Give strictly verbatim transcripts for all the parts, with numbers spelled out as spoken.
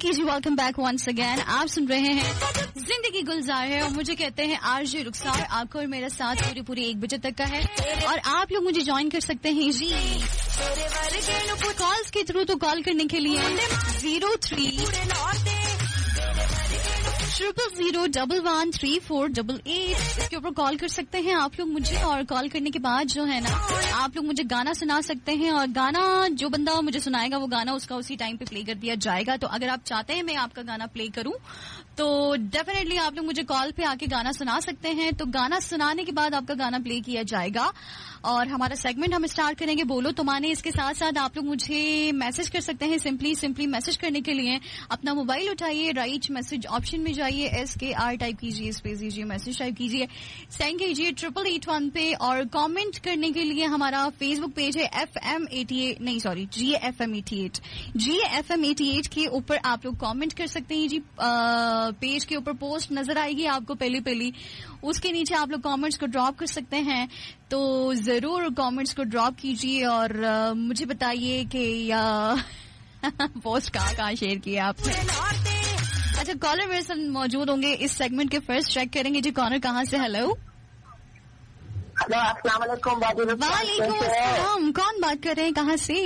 Okay जी, welcome back once again. आप सुन रहे हैं जिंदगी गुलजार है और मुझे कहते हैं आरजे रुखसार। आपको और मेरा साथ पूरे पूरे एक बजे तक का है और आप लोग मुझे ज्वाइन कर सकते हैं जी कॉल्स के थ्रू। तो कॉल करने के लिए zero three triple zero double one three four double eight इसके ऊपर कॉल कर सकते हैं आप लोग मुझे। और कॉल करने के बाद जो है ना, आप लोग मुझे गाना सुना सकते हैं और गाना जो बंदा मुझे सुनाएगा वो गाना उसका उसी टाइम पे प्ले कर दिया जाएगा। तो अगर आप चाहते हैं मैं आपका गाना प्ले करूं तो डेफिनेटली आप लोग मुझे कॉल पे आके गाना सुना सकते हैं। तो गाना सुनाने के बाद आपका गाना प्ले किया जाएगा और हमारा सेगमेंट हम स्टार्ट करेंगे बोलो तो माने। इसके साथ साथ आप लोग मुझे मैसेज कर सकते हैं। सिंपली सिंपली मैसेज करने के लिए अपना मोबाइल उठाइए, राइट मैसेज ऑप्शन में जाइए, एस के आर टाइप कीजिए, स्पेस दीजिए, मैसेज टाइप कीजिए, सेंड कीजिए ट्रिपल एट वन पे। और कमेंट करने के लिए हमारा फेसबुक पेज है एफ एम एटी एट नहीं सॉरी जी एफ एम एटी एट जी एफ एम एटी एट के ऊपर आप लोग कमेंट कर सकते हैं जी। आ, पेज के ऊपर पोस्ट नजर आएगी आपको पहली पहली, उसके नीचे आप लोग कमेंट्स को ड्रॉप कर सकते हैं। तो जरूर कमेंट्स को ड्रॉप कीजिए और आ, मुझे बताइए कि पोस्ट कहाँ कहाँ शेयर किया आपने। अच्छा, कॉलर मेरे साथ मौजूद होंगे इस सेगमेंट के। फर्स्ट चेक करेंगे जी कॉलर कहाँ से। हेलो हेलो, अस्सलाम वालेकुम। वालेकुम अस्सलाम। कौन बात कर रहे हैं, कहाँ से?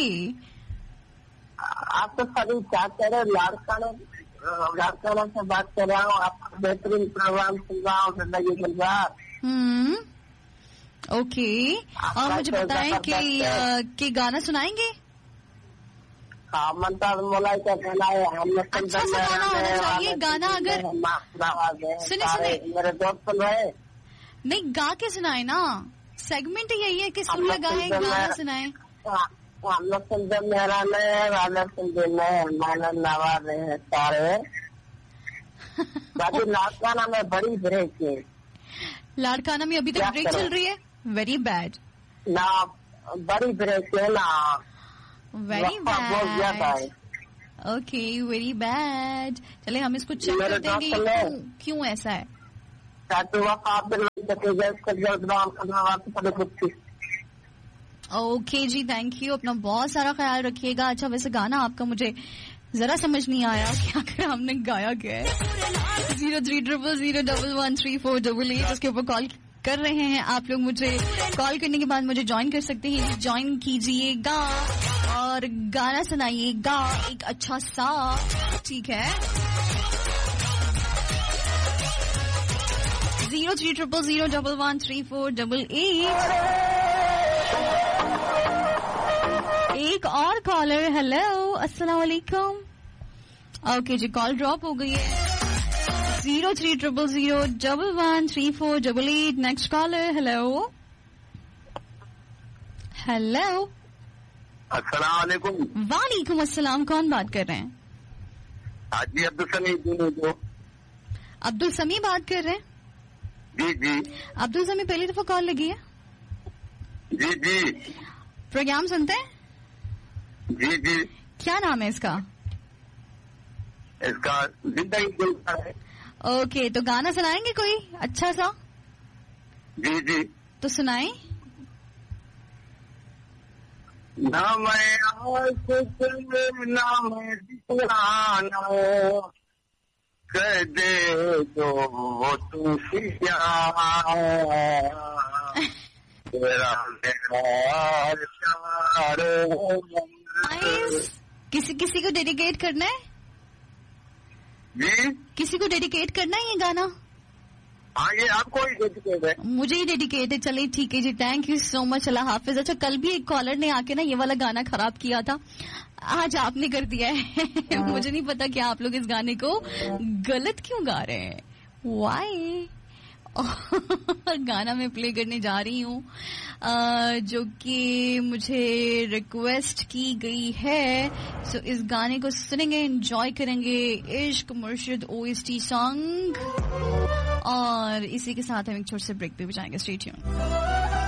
आप तो सभी चाहते रहे लाड़काना लाड़काना से बात कर रहा हूँ। आपका बेहतरीन प्रोग्राम सुन रहा हूँ जिंदगी गुलजार। हम्म, ओके। और मुझे बताएं कि कि गाना सुनाएंगे। हाँ, मनता मोलाई का गाना है। हम अच्छा सा गाना होना चाहिए। गाना अगर सुने सुने मेरे दोस्त सुन रहे नहीं, गा के सुनाए ना। सेगमेंट यही है कि सुन लगाए गाना सुनाए। हम लोग सुनते मेरा में वाले सुनते में मानव नवाज है सारे। बाकी लाड़काना में बड़ी ब्रेक है। लाड़काना में अभी तक ब्रेक चल रही है। वेरी बैड ना, बड़ी ब्रेक है ना, very bad. Okay, very bad. चले हम इसको चेक कर देंगे क्यों, क्यों ऐसा है। Okay ji, thank you. अपना बहुत सारा ख्याल रखिएगा। अच्छा, वैसे गाना आपका मुझे जरा समझ नहीं आया कि आखिर हमने गाया क्या है। Zero three triple zero double one three four double eight उसके ऊपर कॉल कर रहे हैं आप लोग। मुझे कॉल करने के बाद मुझे ज्वाइन कर सकते हैं। ज्वाइन कीजिएगा और गाना सुनाइएगा एक अच्छा सा, ठीक है। Zero three triple zero double one three four double eight. एक और कॉलर। हेलो, अस्सलाम वालेकुम। ओके जी, कॉल ड्रॉप हो गई है। Zero three triple zero double one three four double eight. Next collar. Hello hello, अस्सलाम वालेकुम। वालेकुम अस्सलाम। कौन बात कर रहे हैं? हाजी अब्दुल समी। जो अब्दुल समी बात कर रहे हैं? जी जी। अब्दुल समी पहली दफा कॉल लगी है? जी जी। प्रोग्राम सुनते हैं? जी जी। क्या नाम है इसका? इसका जिंदगी गुलजार है। ओके, तो गाना सुनाएंगे कोई अच्छा सा? जी जी। तो सुनाएं। ना मैं आशिक ना मैं दीवाना कह दे तो वो तू सिया तेरा किसी किसी को डेडिकेट करना है जी? किसी को डेडिकेट करना है ये गाना? हाँ, ये आपको ही डेडिकेट है। मुझे ही डेडिकेट है। चलिए ठीक है जी, थैंक यू सो मच। अल्लाह हाफिज। अच्छा, कल भी एक कॉलर ने आके ना ये वाला गाना खराब किया था, आज आपने कर दिया है। मुझे नहीं पता कि आप लोग इस गाने को गलत क्यों गा रहे हैं, व्हाई। गाना मैं प्ले करने जा रही हूँ जो कि मुझे रिक्वेस्ट की गई है। सो so, इस गाने को सुनेंगे, एंजॉय करेंगे। इश्क मुर्शिद ओएसटी सॉन्ग। और इसी के साथ हम एक छोटे से ब्रेक पे भी जाएंगे। Stay tuned.